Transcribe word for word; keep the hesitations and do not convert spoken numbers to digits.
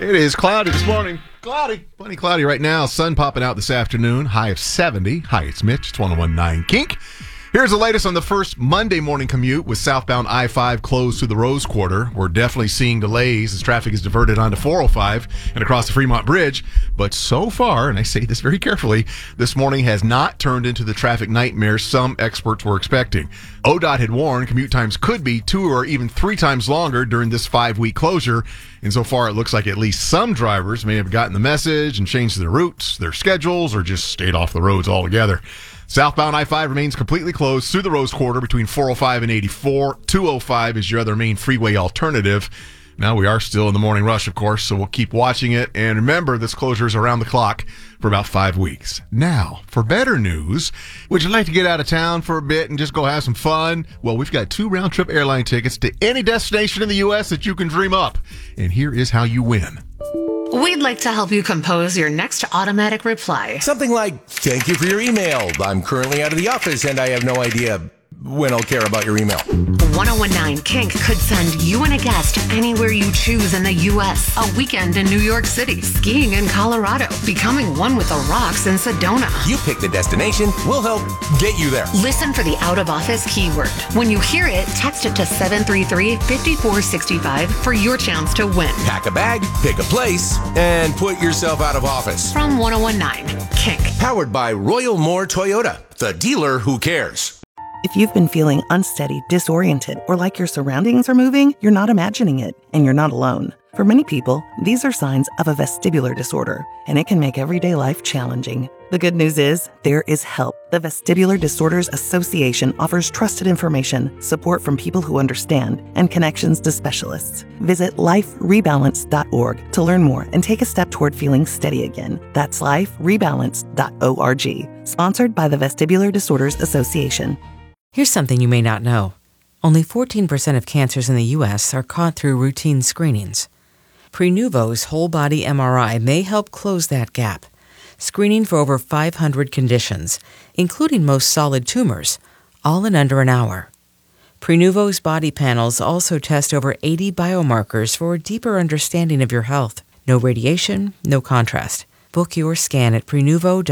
It is cloudy this morning. Cloudy. Plenty cloudy right now. Sun popping out this afternoon. High of seventy. Hi, it's Mitch. It's one oh one point nine Kink. Here's the latest on the first Monday morning commute with southbound I five closed through the Rose Quarter. We're definitely seeing delays as traffic is diverted onto four oh five and across the Fremont Bridge. But so far, and I say this very carefully, this morning has not turned into the traffic nightmare some experts were expecting. O D O T had warned commute times could be two or even three times longer during this five-week closure. And so far, it looks like at least some drivers may have gotten the message and changed their routes, their schedules, or just stayed off the roads altogether. Southbound I five remains completely closed through the Rose Quarter between four oh five and eighty-four. two oh five is your other main freeway alternative. Now, we are still in the morning rush, of course, so we'll keep watching it. And remember, this closure is around the clock for about five weeks. Now, for better news, would you like to get out of town for a bit and just go have some fun? Well, we've got two round-trip airline tickets to any destination in the U S that you can dream up. And here is how you win. We'd like to help you compose your next automatic reply. Something like, thank you for your email. I'm currently out of the office and I have no idea when I'll care about your email. one oh one point nine Kink could send you and a guest anywhere you choose in the U S. A weekend in New York City, skiing in Colorado, becoming one with the rocks in Sedona. You pick the destination, we'll help get you there. Listen for the out-of-office keyword. When you hear it, text it to seven three three, five four six five for your chance to win. Pack a bag, pick a place, and put yourself out of office. From one oh one point nine Kink. Powered by Royal Moore Toyota, the dealer who cares. If you've been feeling unsteady, disoriented, or like your surroundings are moving, you're not imagining it, and you're not alone. For many people, these are signs of a vestibular disorder, and it can make everyday life challenging. The good news is, there is help. The Vestibular Disorders Association offers trusted information, support from people who understand, and connections to specialists. Visit life rebalance dot org to learn more and take a step toward feeling steady again. That's life rebalance dot org. Sponsored by the Vestibular Disorders Association. Here's something you may not know. Only fourteen percent of cancers in the U S are caught through routine screenings. Prenuvo's whole-body M R I may help close that gap, screening for over five hundred conditions, including most solid tumors, all in under an hour. Prenuvo's body panels also test over eighty biomarkers for a deeper understanding of your health. No radiation, no contrast. Book your scan at prenuvo dot com.